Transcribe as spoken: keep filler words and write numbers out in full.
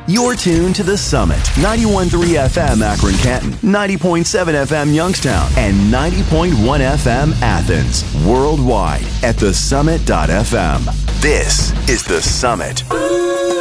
You're tuned to The Summit, ninety-one point three F M Akron Canton, ninety point seven F M Youngstown, and ninety point one F M Athens. Worldwide at the summit dot f m. This is The Summit.